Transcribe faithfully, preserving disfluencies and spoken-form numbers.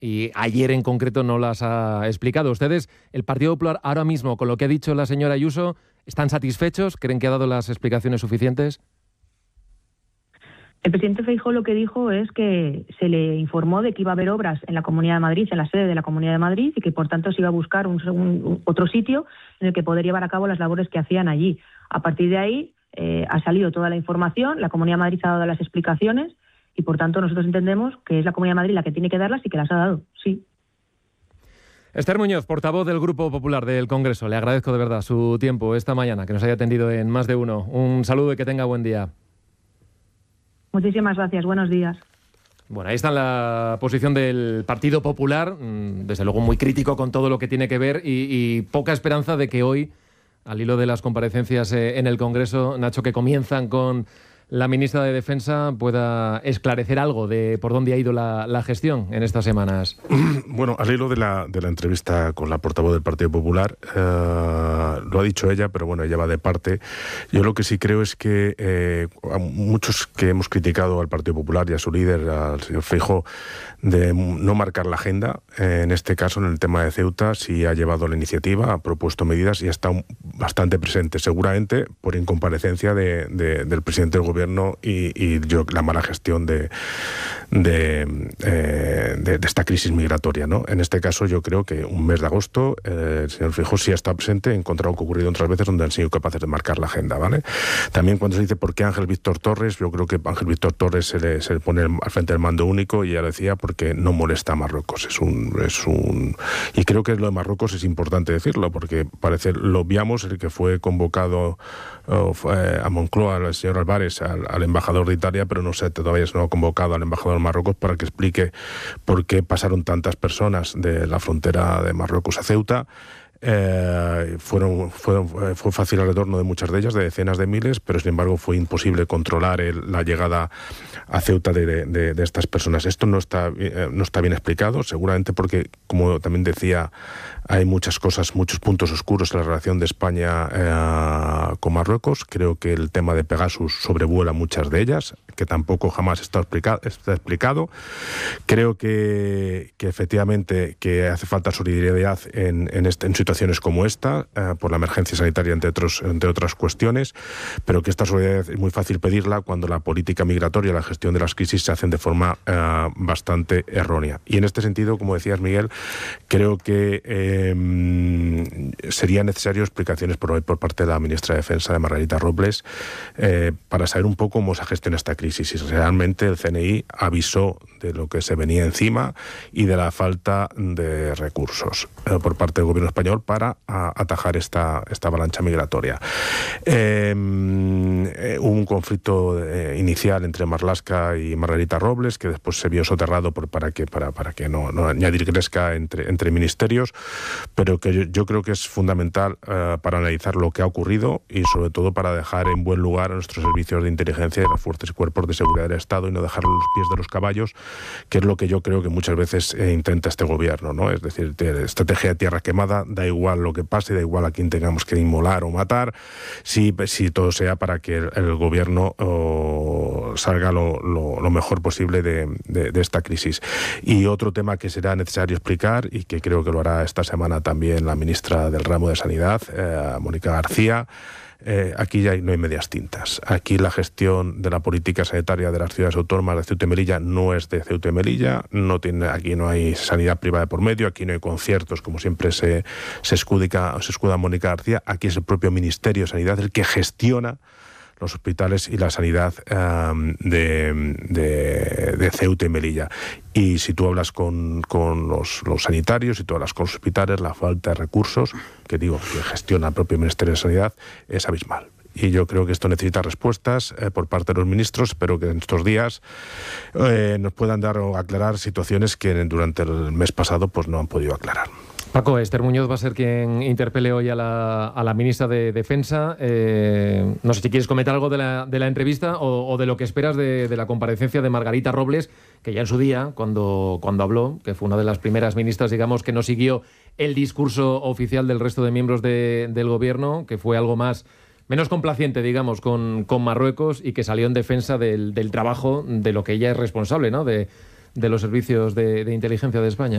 y ayer en concreto no las ha explicado. ¿Ustedes, el Partido Popular, ahora mismo, con lo que ha dicho la señora Ayuso, están satisfechos? ¿Creen que ha dado las explicaciones suficientes? El presidente Feijóo lo que dijo es que se le informó de que iba a haber obras en la Comunidad de Madrid, en la sede de la Comunidad de Madrid, y que por tanto se iba a buscar un, un, otro sitio en el que poder llevar a cabo las labores que hacían allí. A partir de ahí eh, ha salido toda la información, la Comunidad de Madrid ha dado las explicaciones y por tanto nosotros entendemos que es la Comunidad de Madrid la que tiene que darlas y que las ha dado, sí. Esther Muñoz, portavoz del Grupo Popular del Congreso, le agradezco de verdad su tiempo esta mañana, que nos haya atendido en Más de Uno. Un saludo y que tenga buen día. Muchísimas gracias, buenos días. Bueno, ahí está la posición del Partido Popular, desde luego muy crítico con todo lo que tiene que ver y, y poca esperanza de que hoy, al hilo de las comparecencias en el Congreso, Nacho, que comienzan con la ministra de Defensa, pueda esclarecer algo de por dónde ha ido la, la gestión en estas semanas. Bueno, al hilo de la, de la entrevista con la portavoz del Partido Popular, eh, lo ha dicho ella, pero bueno, ella va de parte. Yo lo que sí creo es que eh, a muchos que hemos criticado al Partido Popular y a su líder, al señor Feijóo, de no marcar la agenda, eh, en este caso, en el tema de Ceuta, sí ha llevado la iniciativa, ha propuesto medidas y ha estado bastante presente, seguramente por incomparecencia de, de, del presidente del Gobierno y, y yo, la mala gestión de, de, eh, de, de esta crisis migratoria, ¿no? En este caso yo creo que un mes de agosto eh, el señor Feijóo sí ha estado presente en contra de lo que ha ocurrido otras veces donde han sido capaces de marcar la agenda, ¿vale? También cuando se dice por qué Ángel Víctor Torres, yo creo que Ángel Víctor Torres se le, se le pone al frente del mando único y ya lo decía porque no molesta a Marruecos, es un, es un y creo que lo de Marruecos es importante decirlo porque parece, lo obviamos, el que fue convocado oh, fue a Moncloa, el señor Álvarez, al, al embajador de Italia, pero no sé, todavía no ha convocado al embajador de Marruecos para que explique por qué pasaron tantas personas de la frontera de Marruecos a Ceuta. Eh, fueron, fueron, fue fácil el retorno de muchas de ellas, de decenas de miles, pero sin embargo fue imposible controlar el, la llegada a Ceuta de, de, de estas personas. Esto no está, eh, no está bien explicado, seguramente porque, como también decía, hay muchas cosas, muchos puntos oscuros en la relación de España eh, con Marruecos. Creo que el tema de Pegasus sobrevuela muchas de ellas, que tampoco jamás está explicado. Está explicado. Creo que, que efectivamente que hace falta solidaridad en, en, este, en situaciones como esta, eh, por la emergencia sanitaria, entre, otros, entre otras cuestiones, pero que esta solidaridad es muy fácil pedirla cuando la política migratoria y la gestión de las crisis se hacen de forma eh, bastante errónea. Y en este sentido, como decías, Miguel, creo que eh, sería necesario explicaciones por hoy por parte de la ministra de Defensa, de Margarita Robles, eh, para saber un poco cómo se gestiona esta crisis. Si realmente el C N I avisó de lo que se venía encima y de la falta de recursos eh, por parte del gobierno español para a, atajar esta, esta avalancha migratoria. Eh, eh, hubo un conflicto eh, inicial entre Marlaska y Margarita Robles, que después se vio soterrado por, para que, para, para que no, no añadir gresca entre, entre ministerios, pero que yo, yo creo que es fundamental uh, para analizar lo que ha ocurrido y sobre todo para dejar en buen lugar a nuestros servicios de inteligencia y las fuerzas y cuerpos de seguridad del Estado y no dejar los pies de los caballos, que es lo que yo creo que muchas veces eh, intenta este gobierno, ¿no? Es decir, de estrategia de tierra quemada, da igual lo que pase, da igual a quién tengamos que inmolar o matar, si, si todo sea para que el, el gobierno oh, salga lo, lo, lo mejor posible de, de, de esta crisis. Y otro tema que será necesario explicar y que creo que lo hará esta semana también la ministra del ramo de Sanidad, eh, Mónica García. Eh, aquí ya no hay medias tintas. Aquí la gestión de la política sanitaria de las ciudades autónomas de Ceuta y Melilla no es de Ceuta y Melilla, no tiene, aquí no hay sanidad privada por medio, aquí no hay conciertos, como siempre se, se, escudica, se escuda Mónica García, aquí es el propio Ministerio de Sanidad el que gestiona los hospitales y la sanidad um, de, de, de Ceuta y Melilla. Y si tú hablas con, con los, los sanitarios, si tú hablas con los hospitales, la falta de recursos, que digo, que gestiona el propio Ministerio de Sanidad, es abismal. Y yo creo que esto necesita respuestas eh, por parte de los ministros. Espero que en estos días eh, nos puedan dar o aclarar situaciones que durante el mes pasado pues no han podido aclarar. Paco, Esther Muñoz va a ser quien interpele hoy a la, a la ministra de Defensa. Eh, no sé si quieres comentar algo de la, de la entrevista o, o de lo que esperas de, de la comparecencia de Margarita Robles, que ya en su día, cuando, cuando habló, que fue una de las primeras ministras, digamos, que no siguió el discurso oficial del resto de miembros de, del gobierno, que fue algo más menos complaciente, digamos, con, con Marruecos y que salió en defensa del, del trabajo de lo que ella es responsable, ¿no? De, de los servicios de, de inteligencia de España.